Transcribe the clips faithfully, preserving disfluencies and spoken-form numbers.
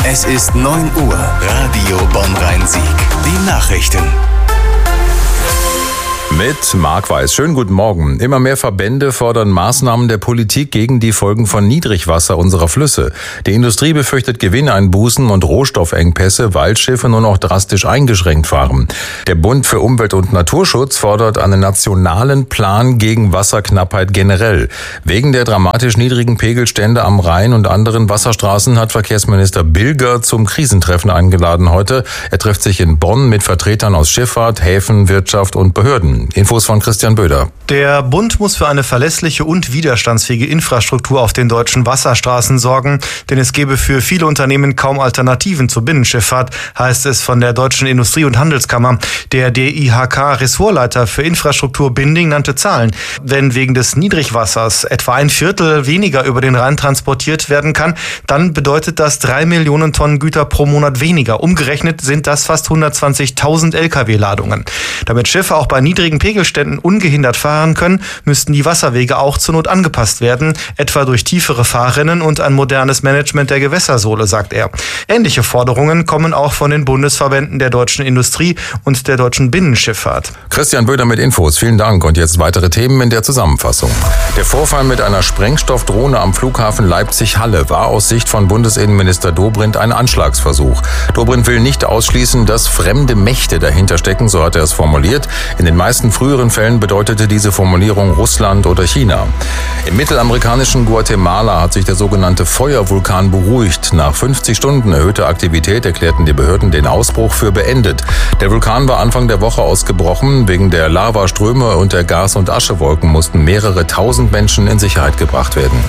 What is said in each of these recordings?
Es ist neun Uhr. Radio Bonn-Rhein-Sieg. Die Nachrichten. Mit Marc Weiß. Schönen guten Morgen. Immer mehr Verbände fordern Maßnahmen der Politik gegen die Folgen von Niedrigwasser unserer Flüsse. Die Industrie befürchtet Gewinneinbußen und Rohstoffengpässe, weil Schiffe nur noch drastisch eingeschränkt fahren. Der Bund für Umwelt und Naturschutz fordert einen nationalen Plan gegen Wasserknappheit generell. Wegen der dramatisch niedrigen Pegelstände am Rhein und anderen Wasserstraßen hat Verkehrsminister Bilger zum Krisentreffen eingeladen heute. Er trifft sich in Bonn mit Vertretern aus Schifffahrt, Häfen, Wirtschaft und Behörden. Infos von Christian Böder. Der Bund muss für eine verlässliche und widerstandsfähige Infrastruktur auf den deutschen Wasserstraßen sorgen, denn es gebe für viele Unternehmen kaum Alternativen zur Binnenschifffahrt, heißt es von der Deutschen Industrie- und Handelskammer. Der D I H K-Ressortleiter für Infrastruktur Binding nannte Zahlen. Wenn wegen des Niedrigwassers etwa ein Viertel weniger über den Rhein transportiert werden kann, dann bedeutet das drei Millionen Tonnen Güter pro Monat weniger. Umgerechnet sind das fast hundertzwanzigtausend L K W-Ladungen. Damit Schiffe auch bei niedrigen Pegelständen ungehindert fahren können, müssten die Wasserwege auch zur Not angepasst werden, etwa durch tiefere Fahrrinnen und ein modernes Management der Gewässersohle, sagt er. Ähnliche Forderungen kommen auch von den Bundesverbänden der deutschen Industrie und der deutschen Binnenschifffahrt. Christian Böder mit Infos. Vielen Dank. Und jetzt weitere Themen in der Zusammenfassung. Der Vorfall mit einer Sprengstoffdrohne am Flughafen Leipzig-Halle war aus Sicht von Bundesinnenminister Dobrindt ein Anschlagsversuch. Dobrindt will nicht ausschließen, dass fremde Mächte dahinter stecken, so hat er es formuliert. In den meisten früheren Fällen bedeutete diese Formulierung Russland oder China. Im mittelamerikanischen Guatemala hat sich der sogenannte Feuervulkan beruhigt. Nach fünfzig Stunden erhöhter Aktivität erklärten die Behörden den Ausbruch für beendet. Der Vulkan war Anfang der Woche ausgebrochen. Wegen der Lavaströme und der Gas- und Aschewolken mussten mehrere tausend Menschen in Sicherheit gebracht werden.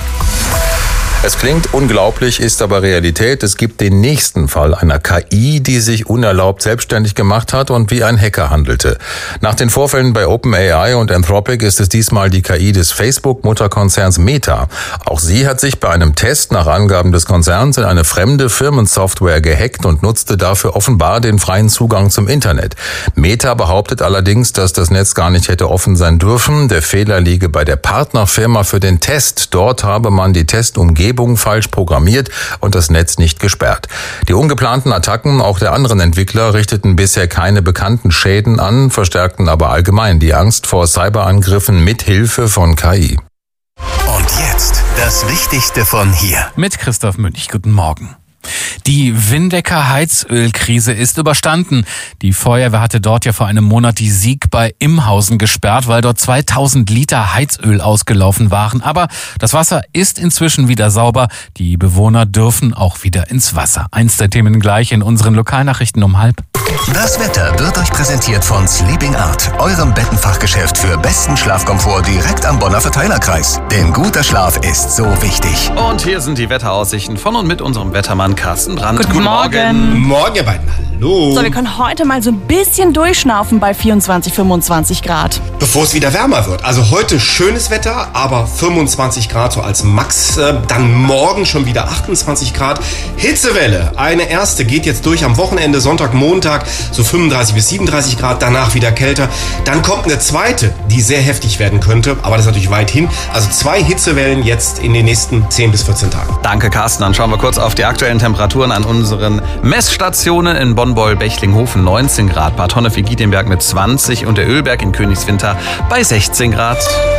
Es klingt unglaublich, ist aber Realität. Es gibt den nächsten Fall einer K I, die sich unerlaubt selbstständig gemacht hat und wie ein Hacker handelte. Nach den Vorfällen bei OpenAI und Anthropic ist es diesmal die K I des Facebook-Mutterkonzerns Meta. Auch sie hat sich bei einem Test nach Angaben des Konzerns in eine fremde Firmensoftware gehackt und nutzte dafür offenbar den freien Zugang zum Internet. Meta behauptet allerdings, dass das Netz gar nicht hätte offen sein dürfen. Der Fehler liege bei der Partnerfirma für den Test. Dort habe man die Testumgebung falsch programmiert und das Netz nicht gesperrt. Die ungeplanten Attacken auch der anderen Entwickler richteten bisher keine bekannten Schäden an, verstärkten aber allgemein die Angst vor Cyberangriffen mit Hilfe von K I. Und jetzt das Wichtigste von hier. Mit Christoph Münch. Guten Morgen. Die Windecker Heizölkrise ist überstanden. Die Feuerwehr hatte dort ja vor einem Monat die Sieg bei Imhausen gesperrt, weil dort zweitausend Liter Heizöl ausgelaufen waren. Aber das Wasser ist inzwischen wieder sauber. Die Bewohner dürfen auch wieder ins Wasser. Eins der Themen gleich in unseren Lokalnachrichten um halb. Das Wetter wird euch präsentiert von Sleeping Art, eurem Bettenfachgeschäft für besten Schlafkomfort direkt am Bonner Verteilerkreis. Denn guter Schlaf ist so wichtig. Und hier sind die Wetteraussichten von und mit unserem Wettermann Carsten Brandt. Guten, Guten Morgen. Morgen. Morgen, ihr beiden. Hallo. So, wir können heute mal so ein bisschen durchschnaufen bei vierundzwanzig, fünfundzwanzig Grad. Bevor es wieder wärmer wird. Also heute schönes Wetter, aber fünfundzwanzig Grad so als Max. Dann morgen schon wieder achtundzwanzig Grad. Hitzewelle, eine erste, geht jetzt durch am Wochenende, Sonntag, Montag, so fünfunddreißig bis siebenunddreißig Grad. Danach wieder kälter. Dann kommt eine zweite, die sehr heftig werden könnte, aber das ist natürlich weit hin. Also zwei Hitzewellen jetzt in den nächsten zehn bis vierzehn Tagen. Danke, Carsten. Dann schauen wir kurz auf die aktuellen Temperaturen an unseren Messstationen in Bonn, Beul, Bechlinghofen neunzehn Grad, Bad Honnef-Gietjenberg mit zwanzig und der Ölberg in Königswinter bei sechzehn Grad.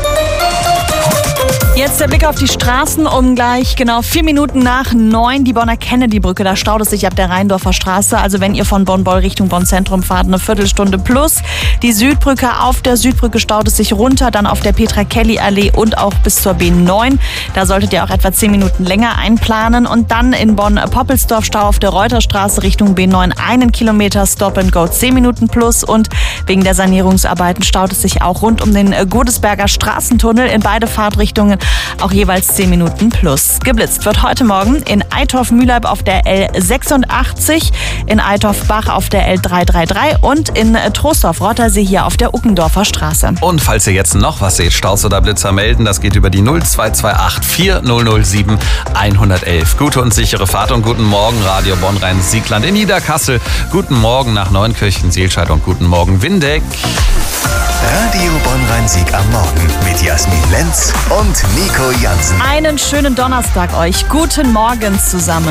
Jetzt der Blick auf die Straßen um gleich genau vier Minuten nach neun. Die Bonner Kennedy-Brücke, da staut es sich ab der Rheindorfer Straße. Also wenn ihr von Bonn-Beul Richtung Bonn-Zentrum fahrt, eine Viertelstunde plus. Die Südbrücke, auf der Südbrücke staut es sich runter, dann auf der Petra-Kelly-Allee und auch bis zur B neun. Da solltet ihr auch etwa zehn Minuten länger einplanen. Und dann in Bonn-Poppelsdorf Stau auf der Reuterstraße Richtung B neun, einen Kilometer Stop and Go, zehn Minuten plus. Und wegen der Sanierungsarbeiten staut es sich auch rund um den Godesberger Straßentunnel in beide Fahrtrichtungen. Auch jeweils zehn Minuten plus. Geblitzt wird heute Morgen in Eitorf-Mühleib auf der L sechsundachtzig, in Eitorf-Bach auf der L dreihundertdreiunddreißig und in Troisdorf-Rottersee hier auf der Uckendorfer Straße. Und falls ihr jetzt noch was seht, Staus oder Blitzer melden, das geht über die null zwei zwei acht vier null null sieben eins eins eins. Gute und sichere Fahrt und guten Morgen Radio Bonn-Rhein-Siegland in Niederkassel. Guten Morgen nach Neunkirchen, Seelscheid und guten Morgen Windeck. Radio Bonn-Rhein-Sieg am Morgen mit Jasmin Lenz und Nico Jansen. Einen schönen Donnerstag euch. Guten Morgen zusammen.